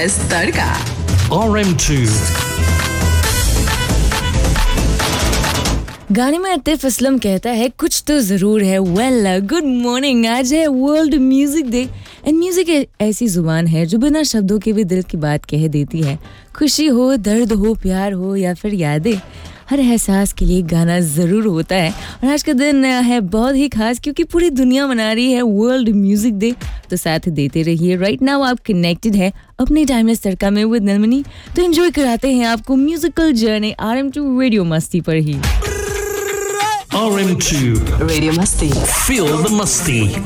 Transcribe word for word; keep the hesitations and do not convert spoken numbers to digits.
Best तड़का R M two. गाने में आतिफ असलम कहता है कुछ तो जरूर है। वेल गुड मॉर्निंग, आज है world music day and music ऐसी जुबान है जो बिना शब्दों के भी दिल की बात कह देती है। खुशी हो, दर्द हो, प्यार हो या फिर यादें, हर एहसास के लिए गाना ज़रूर होता है। और आज का दिन है बहुत ही खास क्योंकि पूरी दुनिया मना रही है वर्ल्ड म्यूजिक डे। तो साथ देते रहिए। राइट नाउ आप कनेक्टेड है अपने टाइमलेस तड़का में विद नीलमणि। तो एंजॉय कराते हैं आपको musical journey R M to radio मस्ती पर ही। R M two. Radio Masti. Feel the musty.